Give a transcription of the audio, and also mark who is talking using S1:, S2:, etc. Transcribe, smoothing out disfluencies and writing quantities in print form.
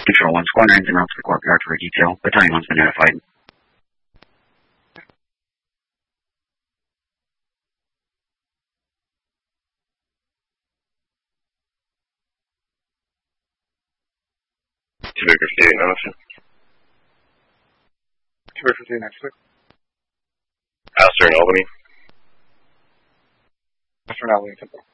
S1: Control 1, squadron en route to the courtyard for a detail. Battalion 1's been notified.
S2: Quebec 58, Nelson.
S3: Quebec 58, next week.
S2: Alistair in Albany.
S3: Alistair in Albany, Temple.